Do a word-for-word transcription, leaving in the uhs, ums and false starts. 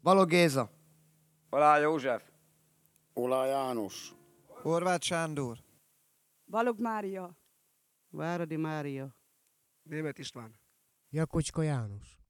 Balog Géza. Balázs József. Olá János. Horváth Sándor. Balog Mária. Váradi Mária. Németh István. Jakocska János.